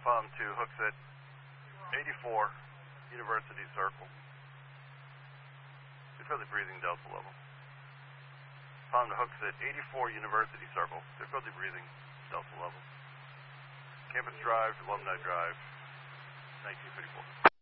Palm 2, hooks at 84 University Circle. Difficulty breathing delta level. Palm to hooks at 84 University Circle. Difficulty breathing delta level. Campus Drive, Alumni Drive, 1954.